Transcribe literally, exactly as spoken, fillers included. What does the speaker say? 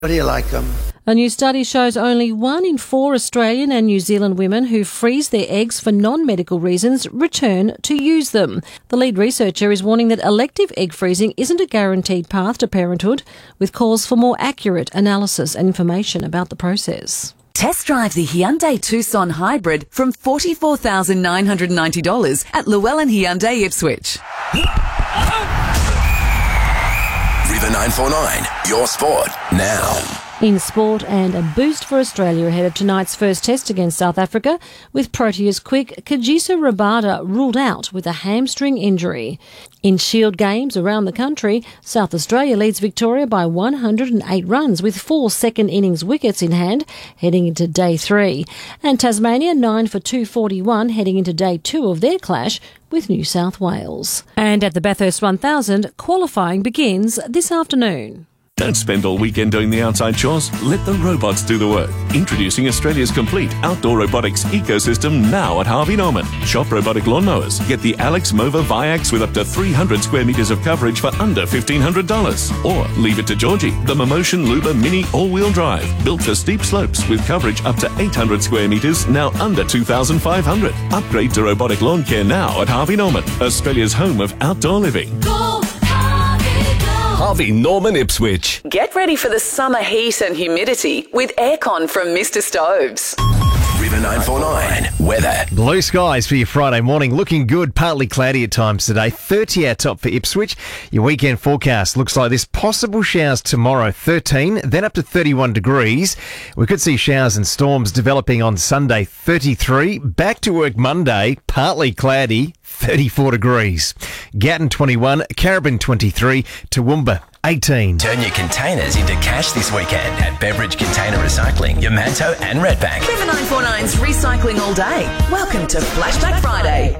What do you like them? A new study shows only one in four Australian and New Zealand women who freeze their eggs for non-medical reasons return to use them. The lead researcher is warning that elective egg freezing isn't a guaranteed path to parenthood, with calls for more accurate analysis and information about the process. Test drive the Hyundai Tucson Hybrid from forty-four thousand nine hundred ninety dollars at Llewellyn Hyundai Ipswich. River nine four nine, your sport now. In sport, and a boost for Australia ahead of tonight's first test against South Africa, with Proteas quick Kagiso Rabada ruled out with a hamstring injury. In Shield games around the country, South Australia leads Victoria by one hundred eight runs with four second innings wickets in hand heading into day three. And Tasmania nine for two forty-one heading into day two of their clash with New South Wales. And at the Bathurst one thousand, qualifying begins this afternoon. Don't spend all weekend doing the outside chores. Let the robots do the work. Introducing Australia's complete outdoor robotics ecosystem now at Harvey Norman. Shop robotic lawnmowers. Get the Alex Mova Viax with up to three hundred square metres of coverage for under fifteen hundred dollars. Or leave it to Georgie, the Momotion Luba Mini all-wheel drive. Built for steep slopes with coverage up to eight hundred square metres, now under two thousand five hundred. Upgrade to robotic lawn care now at Harvey Norman, Australia's home of outdoor living. Go! Harvey Norman Ipswich. Get ready for the summer heat and humidity with aircon from Mister Stoves. River nine four nine, weather. Blue skies for your Friday morning. Looking good, partly cloudy at times today. thirty our top for Ipswich. Your weekend forecast looks like this. Possible showers tomorrow, thirteen, then up to thirty-one degrees. We could see showers and storms developing on Sunday, thirty-three. Back to work Monday, partly cloudy, thirty-four degrees. Gatton, twenty-one. Caribin, twenty-three. Toowoomba, eighteen. Turn your containers into cash this weekend at Beveridge Container Recycling, Yamanto and Redbank. River nine four nine's recycling all day. Welcome to Flashback Friday.